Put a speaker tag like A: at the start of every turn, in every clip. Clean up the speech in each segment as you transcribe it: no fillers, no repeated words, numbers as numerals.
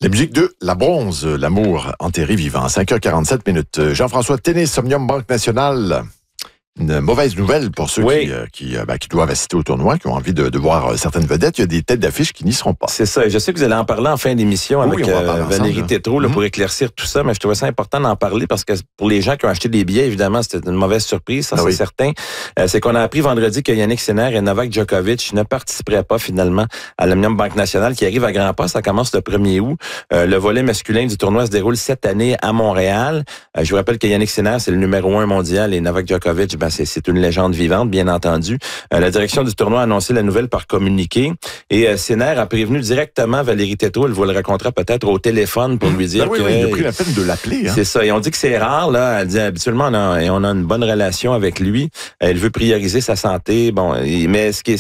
A: La musique de La Bronze, l'amour enterré vivant. 5h47 minutes. Jean-François Tennis, Omnium Banque Nationale. Une mauvaise nouvelle pour ceux qui doivent assister au tournoi, qui ont envie de voir certaines vedettes. Il y a des têtes d'affiche qui n'y seront pas.
B: C'est ça. Et je sais que vous allez en parler en fin d'émission avec Valérie Tétrault pour éclaircir tout ça, mais je trouvais ça important d'en parler parce que pour les gens qui ont acheté des billets, évidemment, c'était une mauvaise surprise, ça c'est certain. C'est qu'on a appris vendredi que Yannick Sinner et Novak Djokovic ne participeraient pas finalement à l'Omnium Banque Nationale qui arrive à grands pas. Ça commence le 1er août. Le volet masculin du tournoi se déroule cette année à Montréal. Je vous rappelle que Yannick Sinner, c'est le numéro 1 mondial et Novak Djokovic, c'est une légende vivante, bien entendu. La direction du tournoi a annoncé la nouvelle par communiqué et Sinner a prévenu directement Valérie Tétrault, elle vous le racontera peut-être au téléphone pour lui dire
A: il a pris la peine de l'appeler.
B: C'est ça. Et on dit que c'est rare, là. Elle dit habituellement, on a une bonne relation avec lui. Elle veut prioriser sa santé. Bon, mais ce qui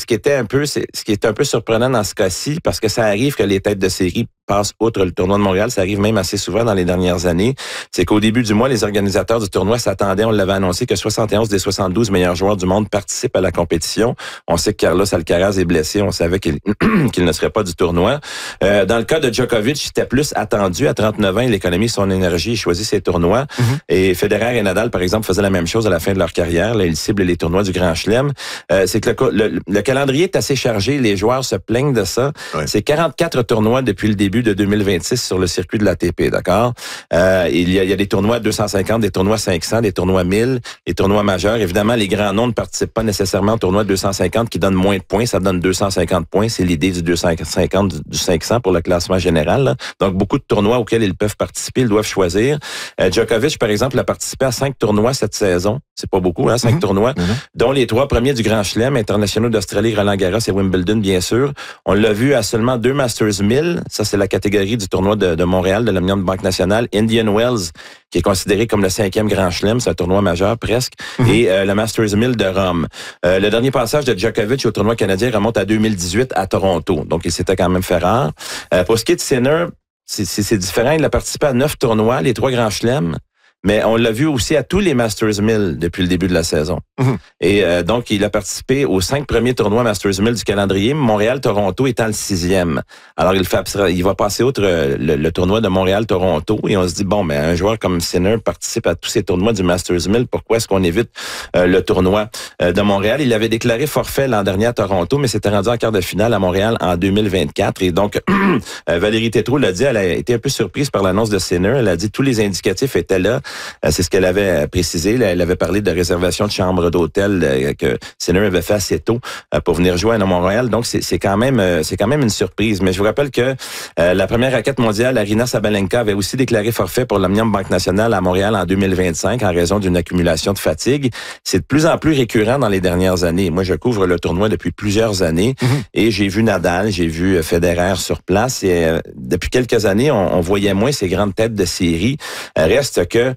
B: est un peu surprenant dans ce cas-ci, parce que ça arrive que les têtes de série passent outre le tournoi de Montréal. Ça arrive même assez souvent dans les dernières années. C'est qu'au début du mois, les organisateurs du tournoi s'attendaient, on l'avait annoncé, que 71 des 72 meilleurs joueurs du monde participent à la compétition. On sait que Carlos Alcaraz est blessé. On savait qu'il ne serait pas du tournoi. Dans le cas de Djokovic, c'était plus attendu. À 39 ans, il économise son énergie et choisit ses tournois. Et Federer et Nadal, par exemple, faisaient la même chose à la fin de leur carrière. Là, ils ciblent les tournois du Grand Chelem. C'est que le calendrier est assez chargé. Les joueurs se plaignent de ça. Ouais. C'est 44 tournois depuis le début de 2026 sur le circuit de l'ATP, d'accord? Il y a des tournois 250, des tournois 500, des tournois 1000, des tournois majeurs. Évidemment, les grands noms ne participent pas nécessairement au tournoi 250 qui donne moins de points. Ça donne 250 points. C'est l'idée du 250, du 500 pour le classement général. Là. Donc, beaucoup de tournois auxquels ils peuvent participer, ils doivent choisir. Djokovic, par exemple, a participé à 5 tournois cette saison. C'est pas beaucoup, hein, 5 tournois, dont les 3 premiers du Grand Chelem, internationaux d'Australie, Roland-Garros et Wimbledon, bien sûr. On l'a vu à seulement 2 Masters 1000. Ça, c'est la catégorie du tournoi de Montréal, de l'Omnium Banque Nationale. Indian Wells, qui est considéré comme le 5e Grand Chelem, c'est un tournoi majeur presque, et le Masters 1000 de Rome. Le dernier passage de Djokovic au tournoi canadien remonte à 2018 à Toronto, donc il s'était quand même fait rare. Pour ce qui est de Sinner, c'est différent, il a participé à 9 tournois, les 3 Grands Chelems, mais on l'a vu aussi à tous les Masters 1000 depuis le début de la saison. Et donc, il a participé aux 5 premiers tournois Masters 1000 du calendrier, Montréal-Toronto étant le 6e. Alors, il va passer outre le tournoi de Montréal-Toronto et on se dit, bon, un joueur comme Sinner participe à tous ces tournois du Masters 1000, pourquoi est-ce qu'on évite le tournoi de Montréal? Il avait déclaré forfait l'an dernier à Toronto, mais s'était rendu en quart de finale à Montréal en 2024. Et donc, Valérie Tétrault l'a dit, elle a été un peu surprise par l'annonce de Sinner. Elle a dit tous les indicatifs étaient là. C'est ce qu'elle avait précisé. Elle avait parlé de réservation de chambre d'hôtel que Sinner avait fait assez tôt pour venir jouer à Montréal. Donc, c'est quand même une surprise. Mais je vous rappelle que la première raquette mondiale, Aryna Sabalenka, avait aussi déclaré forfait pour l'Omnium Banque Nationale à Montréal en 2025 en raison d'une accumulation de fatigue. C'est de plus en plus récurrent dans les dernières années. Moi, je couvre le tournoi depuis plusieurs années et j'ai vu Nadal, j'ai vu Federer sur place. Et depuis quelques années, on voyait moins ces grandes têtes de série. Reste que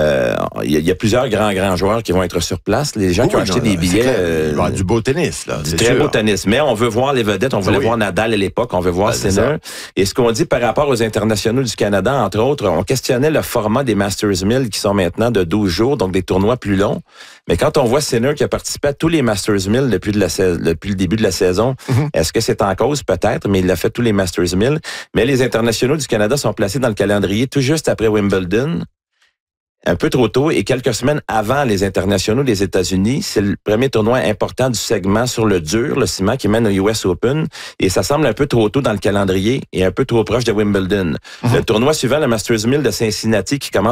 B: il y a plusieurs grands joueurs qui vont être sur place. Les gens qui ont acheté des billets...
A: du beau tennis, là.
B: Du très beau tennis. Mais on veut voir les vedettes. On voulait voir Nadal à l'époque. On veut voir Sinner. Et ce qu'on dit par rapport aux internationaux du Canada, entre autres, on questionnait le format des Masters 1000 qui sont maintenant de 12 jours, donc des tournois plus longs. Mais quand on voit Sinner qui a participé à tous les Masters 1000 depuis le début de la saison, est-ce que c'est en cause? Peut-être, mais il a fait tous les Masters 1000. Mais les internationaux du Canada sont placés dans le calendrier tout juste après Wimbledon. Un peu trop tôt et quelques semaines avant les internationaux des États-Unis. C'est le premier tournoi important du segment sur le dur, le ciment qui mène au US Open. Et ça semble un peu trop tôt dans le calendrier et un peu trop proche de Wimbledon. Le tournoi suivant, le Masters 1000 de Cincinnati, qui commence